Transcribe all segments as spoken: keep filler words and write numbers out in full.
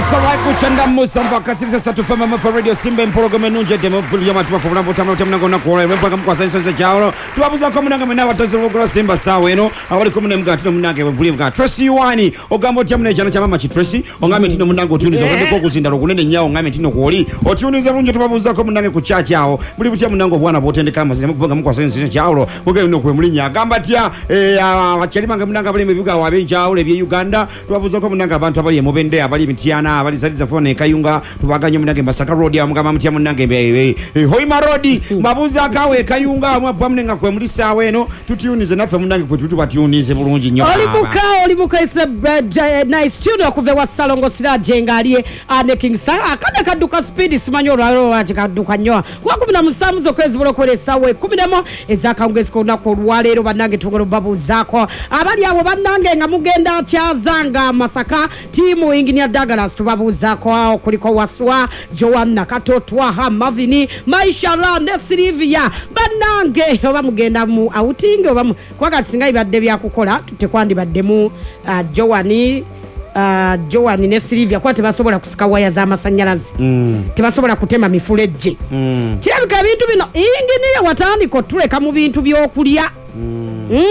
Sawa kuchanda musamba kasirisa satu fama mafa radio Simba mporogo nunje demo ya matuwa kwa mnambo tamla tamla ngona kwa mpaka mkwa sensa sensa jao tuwabuza kwa mnanga mna watazo kwa Simba sawa eno awali kwa mnanga mkatino mnanga buli mka Tracy Wani ogambo tamna jana chama machi Tracy ongame tino mnanga otuniza kwa ndiko kuzinda rokunene nyao ngame tino kuoli otuniza bunje tuwabuza kwa mnanga kuchacha hao buli butia mnanga bwana botende kama sema mpaka mkwa sensa sensa jao muge no kwa mlinya gamba tia wachalima nga mnanga bali mebuga wabenja ole bye Uganda tuwabuza kwa mnanga abantu abali mobende abali mitiana abali zaliza fone kayunga tubaganye mnange Masaka road ya mugama mutya mnange be Hoima road mabuza kawe kayunga mwapwa mnenga kwe mulisa weno tutunize nafe mnange kwe tutu batunize bulungi nnyo olibuka olibuka is a nice studio kuve wa salongo sira jengalie ane king sa akada kaduka speed simanyo ralo achikaduka nnyo kwa kumi na musanvu zokwezi bulokole sawe kumi na mo ezaka ngeziko nako lwalero banange tungolo babu zako abali abo banange nga mugenda kyazanga Masaka timu engineer Douglas tubabu zako ao kuliko waswa Joanna Katotwa ha Mavini Maisha la Nesirivia banange oba mugenda mu outing oba kwa kasinga ibadde bya kukola tutekwandi badde mu uh, Joani uh, Joani Nesirivia kwa tebasobola kusika waya za masanyalazi mm. tebasobola kutema mifuleje mm. kirabika bintu bino inginiya watandiko tuleka mu bintu byokulya mm. mm.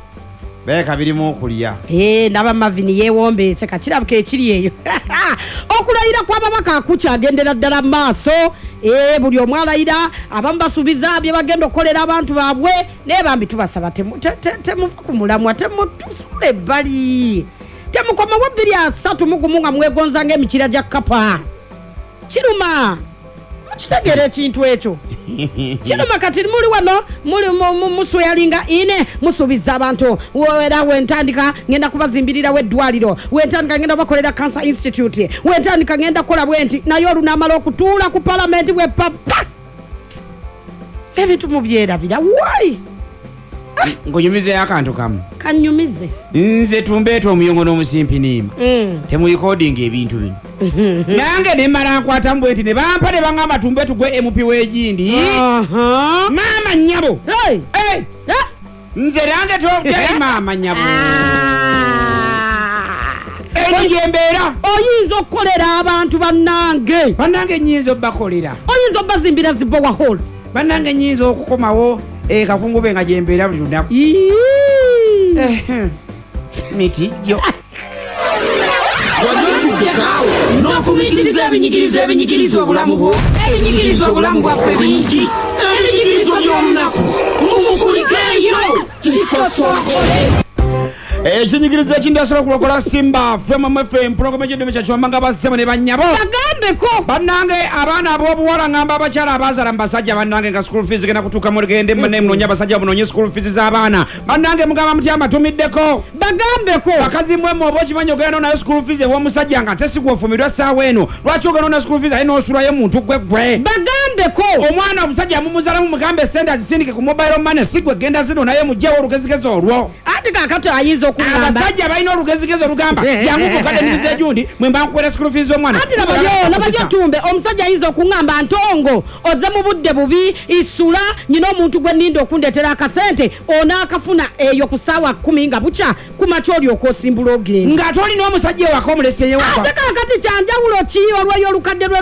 Beka birimo okuliya. Eh ndaba Mavini yewombe seka kirabuke ekiri eyo. Okulayira kwa babaka akucha agendera ddala maaso eh buli omwalayira abamba subiza bye bagendo kolera abantu babwe ne bambi tubasaba temu temuva kumulamwa temu tusule bali. Temu koma wabiri asatu mugumunga mwegonza ng'emikira gya kapa. Kiruma kitegere kintu ekyo kino makati muri wano muri musweyalinga ine musubiza abantu wera wentandika ngenda kubazimbirira weddwaliro wentandika ngenda bakolera Cancer Institute wentandika ngenda kola bwenti nayo lunamala okutula ku parliament we papa ebintu mubyera bira why ngonyumize akantu kamu kanyumize nze tumbeto omuyongo n'omusimpi nima mm. temu recording ebintu bino nange ne mara nkwata mbweti ne bampa ne bangamba tumbeto gwe M P wejindi aha mama nyabo hey hey ha nze nange to mama nyabo Ejembera oyinza okolera abantu bannange bannange nyinzo bakolera oyinza bazimbira zibo wa hole bannange nyinzo okukomawo eh kakungube nga jembera buli lunaku eh mitijjo Wajutubekao nofumikiriza ebinyigiriza ebinyigiriza obulamu bwo ebinyigiriza obulamu bwaffe bingi ebinyigiriza by'omunaku mumukulikeeyo kifosokole ekinyigiriza ekindi asobola kulokola Simba F M F M program ekindi mekyachwambanga basema ne banyabo bagambeko bannange abaana ab'obuwala ngamba abakyala abazala mbasajja bannange nga school fees gena kutuuka muligende mune mnonya basajja munonye school fees z'abaana bannange mugamba muti amatumiddeko bagambeko bakazi mmwe oba okimanyi ogenda nayo school fees ew'omusajja nga tesigwa ofumirwa essaawa eno lwaki ogenda na school fees aye n'osulayo muntu gwe gwe bagambeko omwana omusajja mumuzalamu mugambe sente azisindike ku mobile money sigwe genda zino naye mugyewo olugezigezi olwo ati kakati ayinza okugamba abasajja balina olugezigezi olugamba jangu kukade mizize jundi mwemba nkukwera school fees omwana ati nabayo nabayo tumbe omusajja ayinza okungamba ntongo oze mu budde bubi isula nyina omuntu gwe nnindo okundetera akasente onaakafuna eyo ku ssaawa kumi nga bukya ku makya olyoka osimbula ogenda nga tolina omusajja ewaka omuleseyewa ate kakati kyanjawulo ki olweyo olukadde